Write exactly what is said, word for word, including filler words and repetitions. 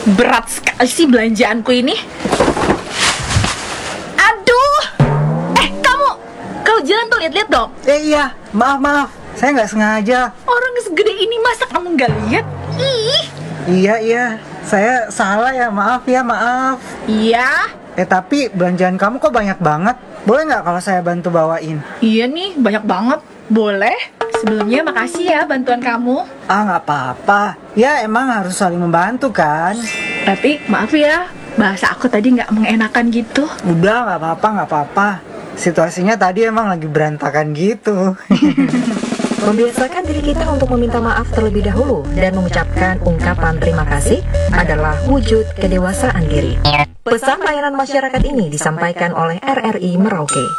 Berat sekali sih belanjaanku ini. Aduh. Eh, kamu Kalau jalan tuh lihat-lihat dong. Eh iya, maaf maaf, saya nggak sengaja. Orang segede ini masa kamu nggak lihat? Ih. Iya iya, saya salah ya, maaf ya, maaf. Iya. Eh tapi belanjaan kamu kok banyak banget. Boleh nggak kalau saya bantu bawain? Iya nih, banyak banget. Boleh. Sebelumnya makasih ya bantuan kamu. Ah nggak apa-apa. Ya emang harus saling membantu kan. Tapi maaf ya, bahasa aku tadi nggak mengenakan gitu. Udah nggak apa-apa nggak apa-apa. Situasinya tadi emang lagi berantakan gitu. Membiasakan diri kita untuk meminta maaf terlebih dahulu dan mengucapkan ungkapan terima kasih adalah wujud kedewasaan diri. Pesan layanan masyarakat ini disampaikan oleh R R I Merauke.